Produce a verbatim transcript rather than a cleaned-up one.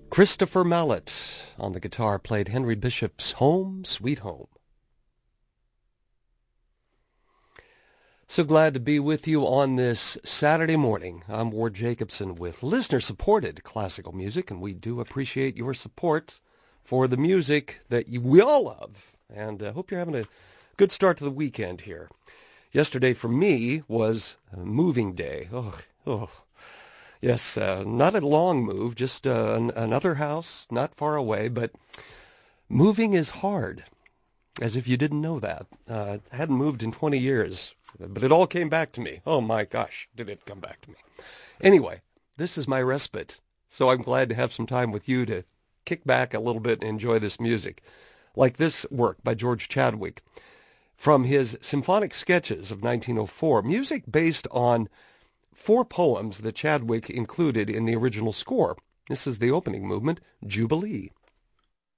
Christopher Mallet on the guitar played Henry Bishop's Home, Sweet Home. So glad to be with you on this Saturday morning. I'm Ward Jacobson with listener-supported classical music, and we do appreciate your support for the music that you, we all love. And I uh, hope you're having a good start to the weekend here. Yesterday for me was uh, moving day. Oh, oh. Yes, uh, not a long move, just uh, an, another house not far away, but moving is hard, as if you didn't know that. Uh, I hadn't moved in twenty years, but it all came back to me. Oh my gosh, did it come back to me. Anyway, this is my respite, so I'm glad to have some time with you to kick back a little bit and enjoy this music, like this work by George Chadwick from his Symphonic Sketches of nineteen oh four, music based on four poems that Chadwick included in the original score. This is the opening movement, Jubilee.